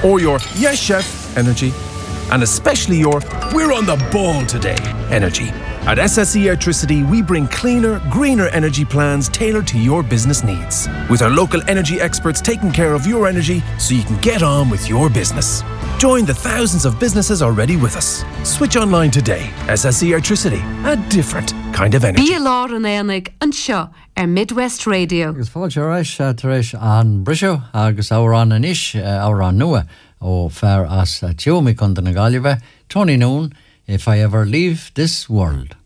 or your Yes Chef energy, and especially your We're on the ball today energy. At SSE Electricity, we bring cleaner, greener energy plans tailored to your business needs, with our local energy experts taking care of your energy so you can get on with your business. Join the thousands of businesses already with us. Switch online today. SSE Electricity, a different kind of energy. Bí lár an éanaig an seo Midwest Radio. Agus fáilte éis taréis an briseo agus árán an isis árán nua ó fear as teomí chun na Gaillimhe, Tony Noon, If I Ever Leave This World.